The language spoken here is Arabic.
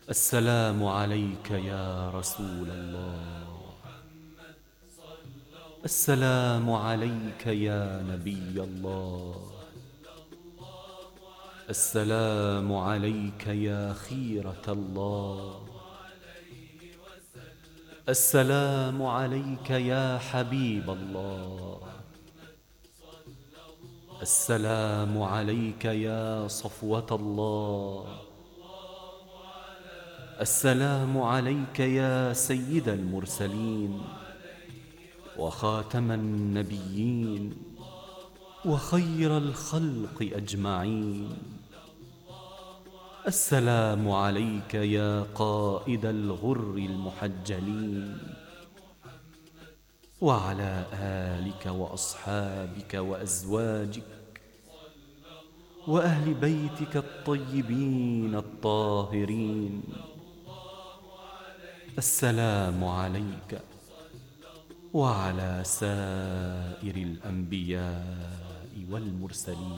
السلام عليك يا رسول الله. السلام عليك يا نبي الله. السلام عليك يا خيرة الله. السلام عليك يا حبيب الله. السلام عليك يا صفوة الله. السلام عليك يا سيد المرسلين وخاتم النبيين وخير الخلق أجمعين. السلام عليك يا قائد الغر المحجلين، وعلى آلك وأصحابك وأزواجك وأهل بيتك الطيبين الطاهرين. السلام عليك وعلى سائر الأنبياء والمرسلين.